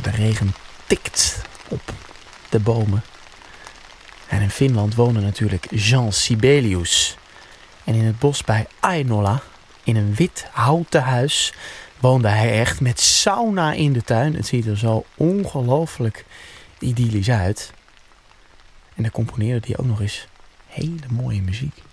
De regen tikt op de bomen. En in Finland woonde natuurlijk Jean Sibelius. En in het bos bij Ainola, in een wit houten huis, woonde hij echt met sauna in de tuin. Het ziet er zo ongelooflijk idyllisch uit. En daar componeerde hij ook nog eens hele mooie muziek.